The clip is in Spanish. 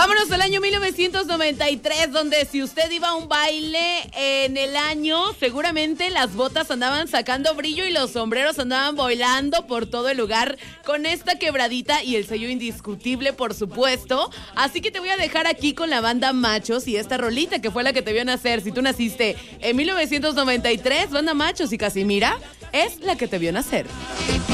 Vámonos al año 1993, donde si usted iba a un baile en el año, seguramente las botas andaban sacando brillo y los sombreros andaban bailando por todo el lugar con esta quebradita y el sello indiscutible, por supuesto. Así que te voy a dejar aquí con la banda Machos y esta rolita que fue la que te vio nacer. Si tú naciste en 1993, banda Machos y Casimira es la que te vio nacer.